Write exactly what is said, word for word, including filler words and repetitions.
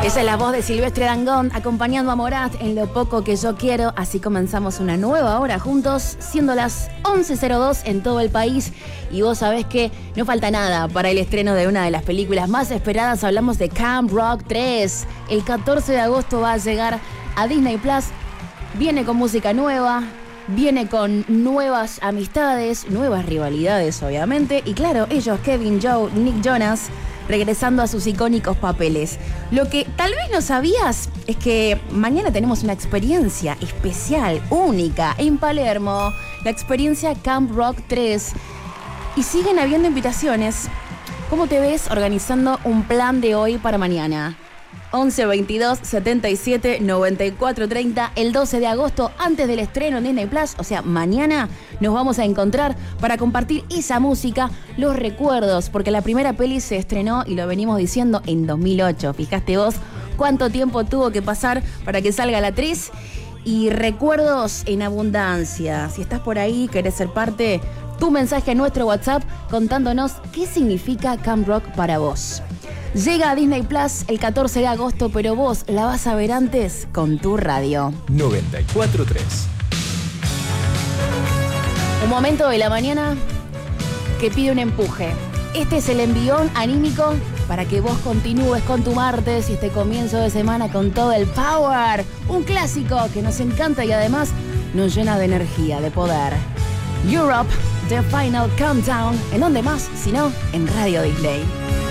Esa es la voz de Silvestre Dangond acompañando a Morat en Lo Poco Que Yo Quiero. Así comenzamos una nueva hora juntos, siendo las once cero dos en todo el país. Y vos sabés que no falta nada para el estreno de una de las películas más esperadas. Hablamos de Camp Rock tres. El catorce de agosto va a llegar a Disney Plus. Viene con música nueva, viene con nuevas amistades, nuevas rivalidades obviamente. Y claro, ellos, Kevin, Joe, Nick Jonas, regresando a sus icónicos papeles. Lo que tal vez no sabías es que mañana tenemos una experiencia especial, única, en Palermo. La experiencia Camp Rock tres. Y siguen habiendo invitaciones. ¿Cómo te ves organizando un plan de hoy para mañana? once veintidós setenta y siete noventa y cuatro treinta, el doce de agosto, antes del estreno en Disney Plus, o sea, mañana nos vamos a encontrar para compartir esa música, los recuerdos, porque la primera peli se estrenó, y lo venimos diciendo, en dos mil ocho. Fijaste vos cuánto tiempo tuvo que pasar para que salga la actriz. Y recuerdos en abundancia. Si estás por ahí, querés ser parte, tu mensaje a nuestro WhatsApp contándonos qué significa Camp Rock para vos. Llega a Disney Plus el catorce de agosto, pero vos la vas a ver antes con tu radio. noventa y cuatro tres. Un momento de la mañana que pide un empuje. Este es el envión anímico para que vos continúes con tu martes y este comienzo de semana con todo el power. Un clásico que nos encanta y además nos llena de energía, de poder. Europe, The Final Countdown. ¿En dónde más? Si no, en Radio Disney.